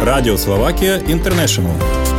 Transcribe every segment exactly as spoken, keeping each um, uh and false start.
Радио Словакия Интернешнл.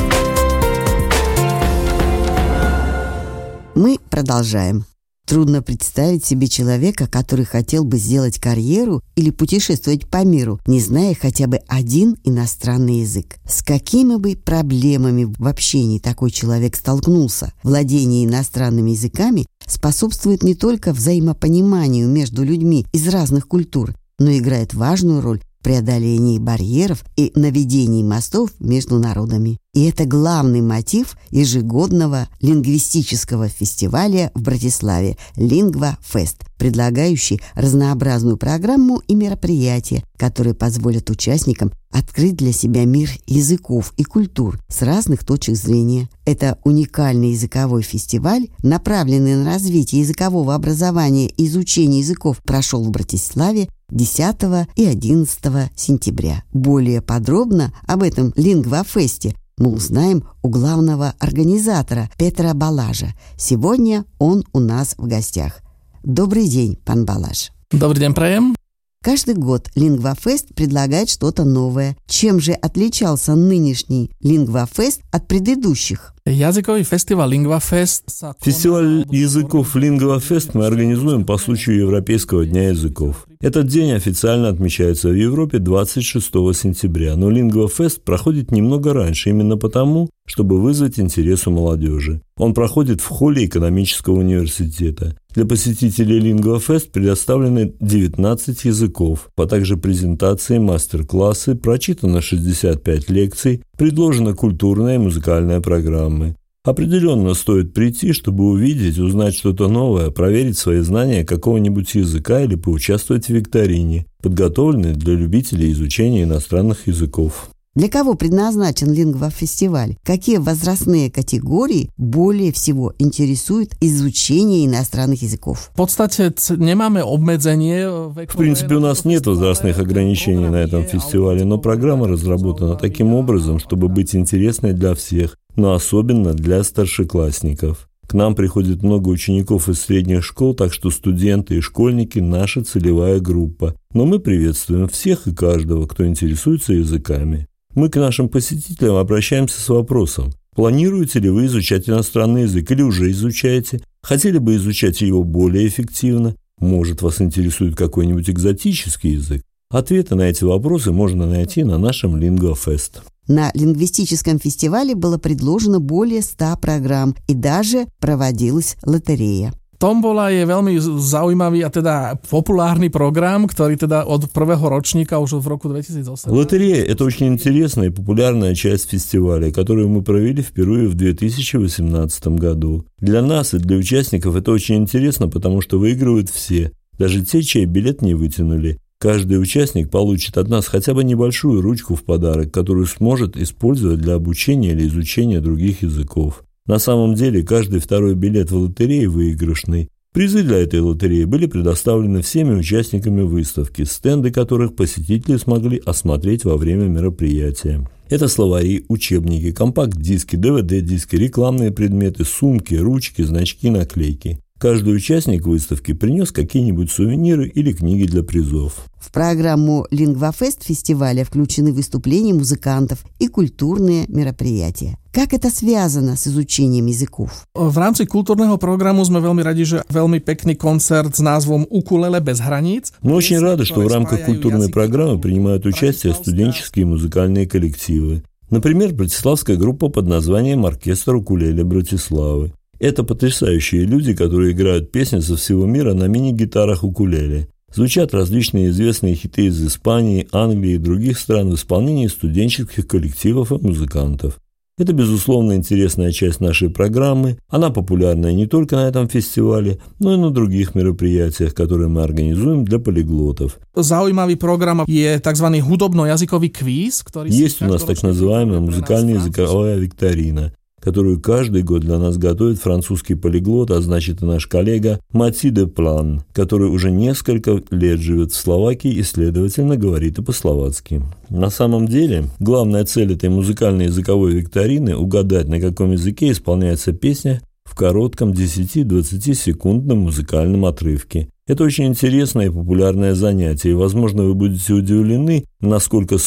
Мы продолжаем. Трудно представить себе человека, который хотел бы сделать карьеру или путешествовать по миру, не зная хотя бы один иностранный язык. С какими бы проблемами в общении такой человек столкнулся? Владение иностранными языками способствует не только взаимопониманию между людьми из разных культур, но играет важную роль в преодолении барьеров и наведении мостов между народами. И это главный мотив ежегодного лингвистического фестиваля в Братиславе «Лингва Фест», предлагающий разнообразную программу и мероприятия, которые позволят участникам открыть для себя мир языков и культур с разных точек зрения. Это уникальный языковой фестиваль, направленный на развитие языкового образования и изучения языков, прошел в Братиславе десятого и одиннадцатого сентября. Более подробно об этом Лингва-фесте мы узнаем у главного организатора Петра Балажа. Сегодня он у нас в гостях. Добрый день, пан Балаж. Добрый день, праем. Каждый год Лингва-фест предлагает что-то новое. Чем же отличался нынешний Лингва-фест от предыдущих? Языковый фестиваль Лингва-фест. Фестиваль языков Лингва-фест мы организуем по случаю Европейского дня языков. Этот день официально отмечается в Европе двадцать шестого сентября, но Лингва-фест проходит немного раньше, именно потому, чтобы вызвать интерес у молодежи. Он проходит в холле экономического университета. Для посетителей Лингва-фест предоставлены девятнадцать языков, а также презентации, мастер-классы, прочитано шестьдесят пять лекций, предложена культурная и музыкальная программы. Определенно стоит прийти, чтобы увидеть, узнать что-то новое, проверить свои знания какого-нибудь языка или поучаствовать в викторине, подготовленной для любителей изучения иностранных языков. Для кого предназначен Лингва-фестиваль? Какие возрастные категории более всего интересуют изучение иностранных языков? В подстате немаме обмедзение. В принципе, у нас нет возрастных ограничений на этом фестивале, но программа разработана таким образом, чтобы быть интересной для всех, но особенно для старшеклассников. К нам приходит много учеников из средних школ, так что студенты и школьники – наша целевая группа. Но мы приветствуем всех и каждого, кто интересуется языками. Мы к нашим посетителям обращаемся с вопросом: планируете ли вы изучать иностранный язык или уже изучаете? Хотели бы изучать его более эффективно? Может, вас интересует какой-нибудь экзотический язык? Ответы на эти вопросы можно найти на нашем Лингва-фест. На лингвистическом фестивале было предложено более ста программ и даже проводилась лотерея. Tombola je veľmi zaujímavý a teda populárny program, ktorý teda od prvého ročníka už v roku двадцать восемь. Лотерея – это очень интересная и популярная часть фестиваля, которую мы провели впервые в две тысячи восемнадцатом году. Для нас и для участников это очень интересно, потому что выигрывают все, даже те, чей билет не вытянули. Каждый участник получит от нас хотя бы небольшую ручку в подарок, которую сможет использовать для обучения или изучения других языков. На самом деле, каждый второй билет в лотерее выигрышный. Призы для этой лотереи были предоставлены всеми участниками выставки, стенды которых посетители смогли осмотреть во время мероприятия. Это словари, учебники, компакт-диски, дэ вэ дэ-диски, рекламные предметы, сумки, ручки, значки, наклейки. Каждый участник выставки принес какие-нибудь сувениры или книги для призов. В программу Лингва-фест фестиваля включены выступления музыкантов и культурные мероприятия. Как это связано с изучением языков? В rámci kultúrneho programu sme veľmi radi, že veľmi pekný koncert s názvom Ukulele bez hraníc. Мы очень рады, что в рамках культурной программы принимают участие студенческие музыкальные коллективы. Например, братиславская группа под названием «Оркестр укулеле Братиславы». Это потрясающие люди, которые играют песни со всего мира на мини-гитарах укулеле. Звучат различные известные хиты из Испании, Англии и других стран в исполнении студенческих коллективов и музыкантов. Это, безусловно, интересная часть нашей программы. Она популярна не только на этом фестивале, но и на других мероприятиях, которые мы организуем для полиглотов. Zaujímavý program je tzv. Hudobno-jazykový kvíz, ktorý Есть у нас так называемая музыкальная языковая викторина, которую каждый год для нас готовит французский полиглот, а значит и наш коллега Матье де План, который уже несколько лет живет в Словакии и, следовательно, говорит и по-словацки. На самом деле, главная цель этой музыкальной языковой викторины – угадать, на каком языке исполняется песня в коротком десяти-двадцатисекундном музыкальном отрывке. Это очень интересное и популярное занятие, и, возможно, вы будете удивлены, насколько